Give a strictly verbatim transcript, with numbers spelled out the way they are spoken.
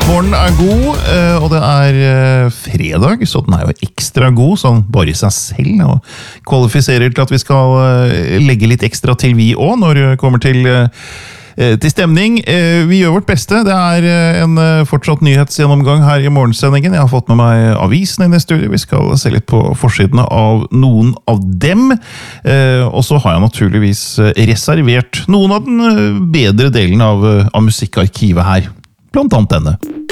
Morgen er god, og det er fredag, så den er jo ekstra god, sånn bare i seg selv, og kvalifiserer til at vi skal legge litt ekstra til vi også, når det kommer til, til stemning. Vi gjør vårt beste, det er en fortsatt nyhetsgjennomgang her i morgensendingen. Jeg har fått med meg avisen inn i studiet, vi skal se litt på forsidene av noen av dem, og så har jeg naturligvis reservert noen av den bedre delen av, av musikkarkivet her, blant annet denne.